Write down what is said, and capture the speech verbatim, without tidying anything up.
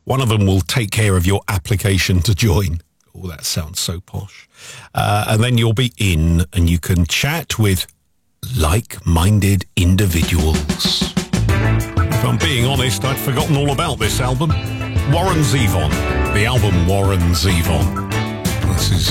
One of them will take care of your application to join. Oh, that sounds so posh. Uh, and then you'll be in and you can chat with like-minded individuals. If I'm being honest, I'd forgotten all about this album. Warren Zevon. The album Warren Zevon. This is